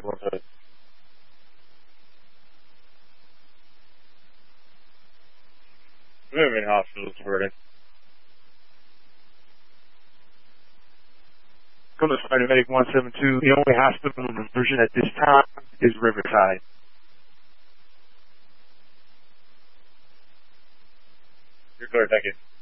Riverside. Moving hospital to Vernon. Columbus Fire Medic 172. The only hospital in version at this time is Riverside. You're clear, thank you.